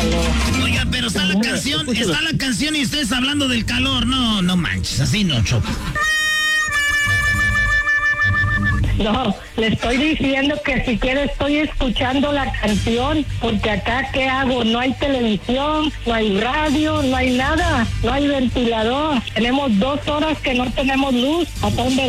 calor. Oiga, pero está la canción y ustedes hablando del calor. No, no manches, así no, Choco. No, le estoy diciendo que si quiere estoy escuchando la canción, porque acá, ¿qué hago? No hay televisión, no hay radio, no hay nada, no hay ventilador. Tenemos 2 horas que no tenemos luz. ¿A dónde